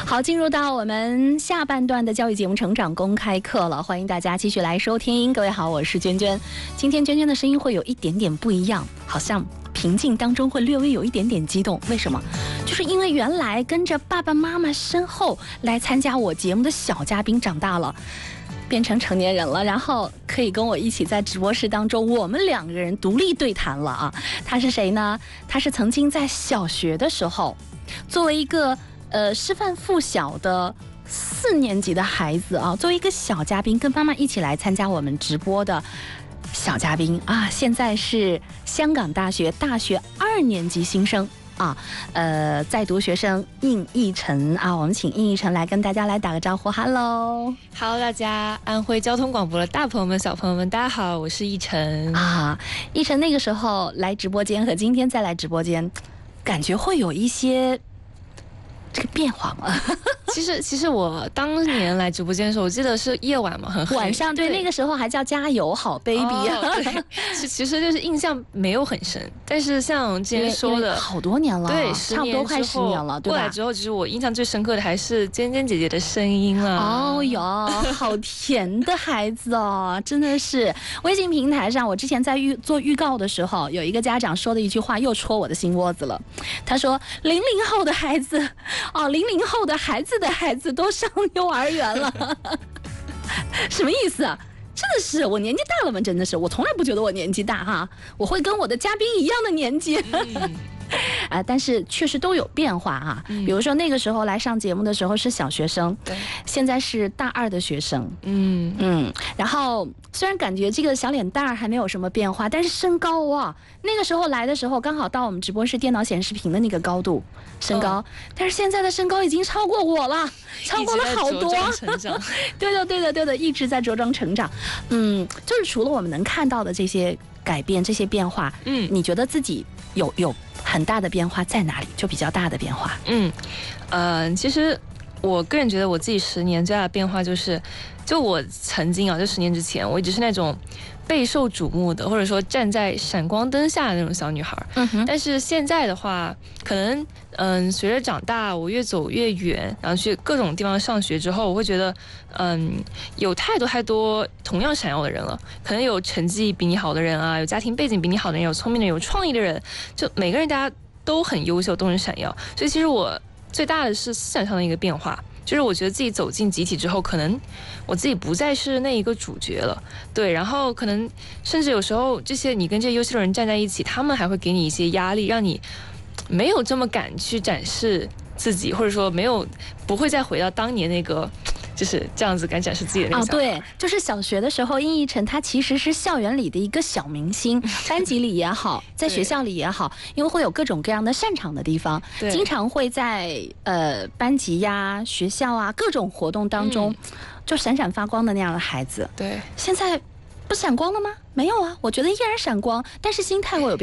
好，进入到我们下半段的教育节目《成长公开课》了，欢迎大家继续来收听。各位好，我是娟娟。今天娟娟的声音会有一点点不一样，好像平静当中会略微有一点点激动。为什么？就是因为原来跟着爸爸妈妈身后来参加我节目的小嘉宾长大了，变成成年人了，然后可以跟我一起在直播室当中，我们两个人独立对谈了啊。他是谁呢？他是曾经在小学的时候，作为一个师范附小的4年级的孩子啊，作为一个小嘉宾，跟妈妈一起来参加我们直播的小嘉宾啊，现在是香港大学2年级新生啊，在读学生应逸晨啊，我们请应逸晨来跟大家来打个招呼 ，Hello， 大家，安徽交通广播的大朋友们、小朋友们，大家好，我是逸晨啊。逸晨那个时候来直播间和今天再来直播间，感觉会有一些这个变化吗？ 其实我当年来直播间的时候，我记得是夜晚嘛，很黑。 晚上，对，那个时候还叫加油好 baby 对，其实就是印象没有很深，但是像之前说的， 好多年了， 对， 差不多快10年了，对吧？ 过来之后，其实我印象最深刻的还是尖尖姐姐的声音啊。 哦哟，好甜的孩子哦，真的是。微信平台上，我之前在做预告的时候，有一个家长说的一句话又戳我的心窝子了。他说：“00后的孩子，哦，00后的孩子的孩子都上幼儿园了。”什么意思啊？真的是我年纪大了吗？真的是，我从来不觉得我年纪大哈，我会跟我的嘉宾一样的年纪。但是确实都有变化啊。比如说那个时候来上节目的时候是小学生，对，现在是大2的学生。然后虽然感觉这个小脸蛋儿还没有什么变化，但是身高啊，那个时候来的时候刚好到我们直播室电脑显示屏的那个高度身高，但是现在的身高已经超过我了，超过了好多。对的，一直在茁壮成长。就是除了我们能看到的这些改变、这些变化，你觉得自己有很大的变化在哪里？就比较大的变化。 其实我个人觉得我自己10年最大的变化就是，就我曾经啊，就10年之前，我一直是那种备受瞩目的，或者说站在闪光灯下的那种小女孩。但是现在的话，可能随着长大，我越走越远，然后去各种地方上学之后，我会觉得有太多同样闪耀的人了。可能有成绩比你好的人啊，有家庭背景比你好的人，有聪明的人，有创意的人，就每个人大家都很优秀，都很闪耀。所以其实我最大的是思想上的一个变化。就是我觉得自己走进集体之后，可能我自己不再是那一个主角了，对，然后可能甚至有时候你跟这些优秀的人站在一起，他们还会给你一些压力，让你没有这么敢去展示自己，或者说不会再回到当年那个就是这样子敢展示自己的那个小孩。 对，就是小学的时候，应逸晨他其实是校园里的一个小明星，班级里也好，在学校里也好，因为会有各种各样的擅长的地方，经常会在班级呀、学校啊各种活动当中，就闪闪发光的那样的孩子。 对， 现在不闪光了吗？没有啊，我觉得依然闪光，但是心态会有变化。